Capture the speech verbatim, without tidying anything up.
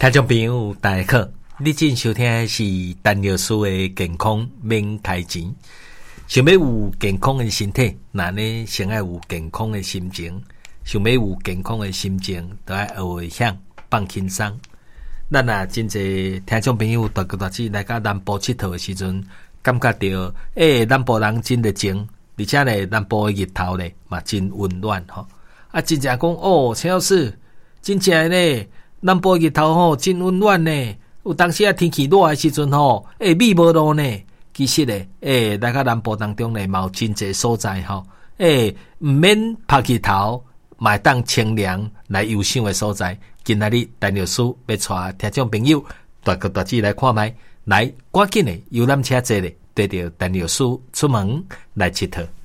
听众朋友大家好，你正收听的是陈老师的健康免开钱。想要有健康的身体，那呢先要有健康的心情。想要有健康的心情，就要学会向放轻松。咱啊，真侪听众朋友大哥大姐来到南部佚佗的时阵，感觉到诶，南部人真热情，而且咧，南部的日头咧嘛真温暖吼。啊，真正讲哦，陈老师，真正咧。南部日头吼真温暖呢，有当时啊天气热的时阵吼，诶美无路呢。其实咧，诶来到南部当中咧，嘛有真侪所在吼，诶毋免晒日头，嘛会当清凉来游赏的所在。今仔日陈老师要带听众朋友大哥大姐来看卖，来赶紧的游览车坐咧，跟着陈老师出门来佚佗。